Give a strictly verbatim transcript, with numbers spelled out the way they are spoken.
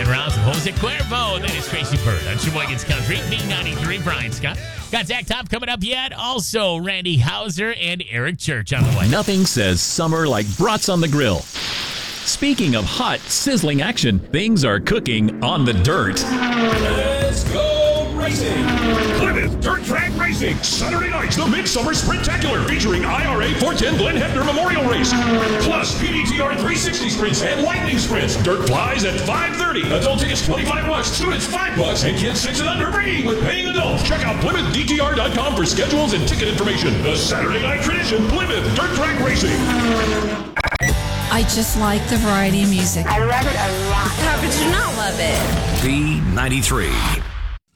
Brandon Rouse and Jose Cuervo. That is Tracy Bird on Sheboygan's Country. B ninety-three, Brian Scott. Got Zach Top coming up yet. Also, Randy Hauser and Eric Church on the way. Nothing says summer like brats on the grill. Speaking of hot, sizzling action, things are cooking on the dirt. Let's go racing! Plymouth Dirt Track Racing, Saturday nights, the Midsummer Sprintacular, featuring I R A four ten Glenn Hefner Memorial Race, plus P D T R three sixty sprints and lightning sprints. Dirt flies at five thirty. Adult tickets twenty-five bucks, students five bucks, and kids six and under free with paying adults. Check out Plymouth D T R dot com for schedules and ticket information. The Saturday night tradition, Plymouth Dirt Track Racing. I just like the variety of music. I love it a lot. How could you not love it? B ninety-three.